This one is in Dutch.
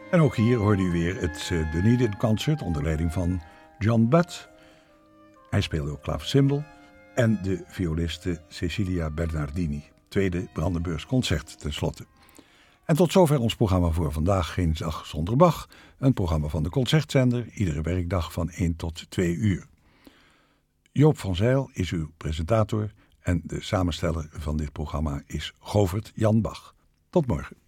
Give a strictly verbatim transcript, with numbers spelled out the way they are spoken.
En ook hier hoorde u weer het uh, Dunedin Concert onder leiding van John Butt. Hij speelde ook klavecimbal. En de violiste Cecilia Bernardini. Tweede Brandenburgs concert tenslotte. En tot zover ons programma voor vandaag. Geen dag zonder Bach. Een programma van de Concertzender. Iedere werkdag van één tot twee uur. Joop van Zijl is uw presentator. En de samensteller van dit programma is Govert Jan Bach. Tot morgen.